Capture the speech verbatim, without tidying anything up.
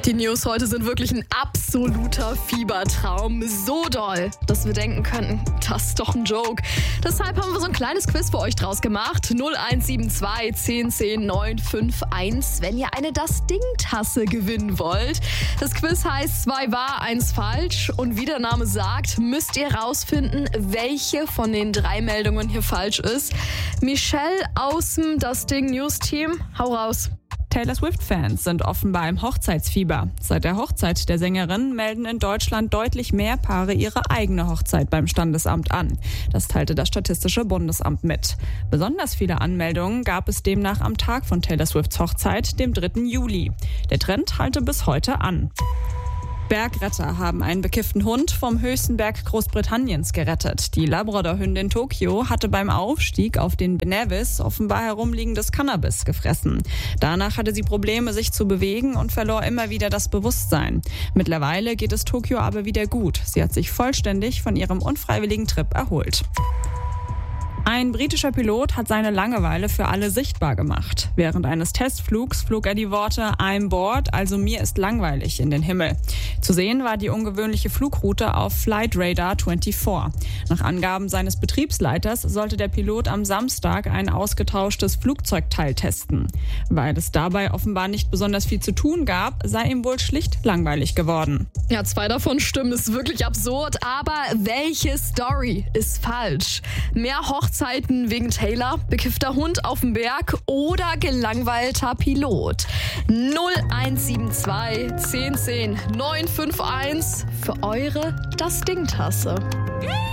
Die News heute sind wirklich ein absoluter Fiebertraum. So doll, dass wir denken könnten, das ist doch ein Joke. Deshalb haben wir so ein kleines Quiz für euch draus gemacht. null eins sieben zwei zehn zehn neun fünf eins, wenn ihr eine Das-Ding-Tasse gewinnen wollt. Das Quiz heißt zwei wahr, eins falsch. Und wie der Name sagt, müsst ihr rausfinden, welche von den drei Meldungen hier falsch ist. Michelle aus dem Das-Ding-News-Team, hau raus. Taylor Swift-Fans sind offenbar im Hochzeitsfieber. Seit der Hochzeit der Sängerin melden in Deutschland deutlich mehr Paare ihre eigene Hochzeit beim Standesamt an. Das teilte das Statistische Bundesamt mit. Besonders viele Anmeldungen gab es demnach am Tag von Taylor Swifts Hochzeit, dem dritten Juli. Der Trend halte bis heute an. Bergretter haben einen bekifften Hund vom höchsten Berg Großbritanniens gerettet. Die Labrador-Hündin Tokio hatte beim Aufstieg auf den Ben Nevis offenbar herumliegendes Cannabis gefressen. Danach hatte sie Probleme, sich zu bewegen und verlor immer wieder das Bewusstsein. Mittlerweile geht es Tokio aber wieder gut. Sie hat sich vollständig von ihrem unfreiwilligen Trip erholt. Ein britischer Pilot hat seine Langeweile für alle sichtbar gemacht. Während eines Testflugs flog er die Worte "I'm bored", also mir ist langweilig, in den Himmel. Zu sehen war die ungewöhnliche Flugroute auf Flight Radar vierundzwanzig. Nach Angaben seines Betriebsleiters sollte der Pilot am Samstag ein ausgetauschtes Flugzeugteil testen. Weil es dabei offenbar nicht besonders viel zu tun gab, sei ihm wohl schlicht langweilig geworden. Ja, zwei davon stimmen, das ist wirklich absurd. Aber welche Story ist falsch? Mehr Hochzeiten wegen Taylor, bekiffter Hund auf dem Berg oder gelangweilter Pilot? null eins sieben zwei zehn zehn neun fünf eins für eure Das-Ding-Tasse.